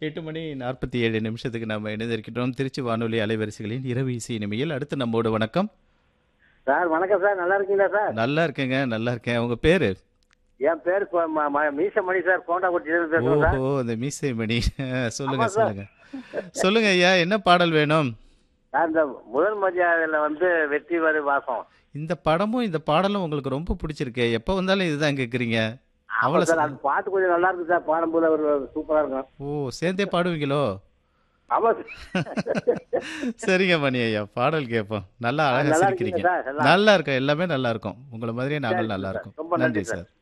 8 மணி 47 நிமிஷத்துக்கு நம்ம இணைந்திருக்கிறோம். திருச்சி வானொலி அலைவரிசைகளின் இரவு இசை இனிமையில் அடுத்து நம்மோடு வணக்கம். சார் வணக்கம் சார். நல்லா இருக்கீங்களா சார்? நல்லா இருக்கேங்க, நல்லா இருக்கேன். உங்க பேரு? என் பேர் மீசமணி சார். கோண்டாக்குடியிலிருந்து பேசுறேன் சார். ஓஹோ! இந்த மீசை மணி. சொல்லுங்க, ஆமா சார். சொல்லுங்க. சொல்லுங்க ஐயா, என்ன பாடல் வேணும்? சார் இந்த முதல் மரியாதையில வந்து வெற்றி வரு வாசம். இந்த படமும், இந்த பாடலும் உங்களுக்கு ரொம்ப பிடிச்சிருக்கே. எப்ப வந்தாலும் இதுதான் கேட்குறீங்க. ஆமா அவ்வளோ சார். அந்த பாட்டு கொஞ்சம் நல்லா இருக்கு சார். பாடும்போது ஒரு சூப்பரா இருக்கும். ஓ! சேர்ந்தே பாடுவீங்களோ? ஆமா சார். சரிங்க மணி ஐயா, பாடல் கேட்போம். நல்லா அழகா நல்லா இருக்கீங்க சிரிக்கிறீங்க. சார்? எல்லாம் நல்லா இருக்கும், எல்லாமே நல்லா இருக்கும். உங்கள மாதிரியே சரி நாங்களும் நல்லா சார். இருக்கோம். ரொம்ப நன்றி நன்றி சார். சார்.